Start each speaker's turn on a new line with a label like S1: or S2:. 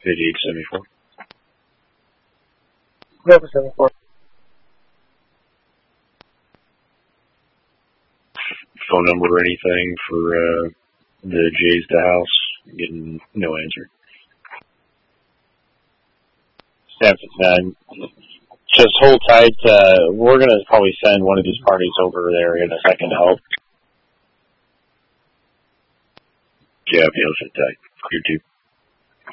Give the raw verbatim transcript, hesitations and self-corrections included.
S1: eighty-eight seventy-four.
S2: November seventy-four.
S1: Phone number or anything for uh, the Jays to house? Getting no answer.
S3: Stanford nine. Just hold tight. Uh, we're going to probably send one of these parties over there in a second to help.
S1: Yeah, I'll sit tight. You too.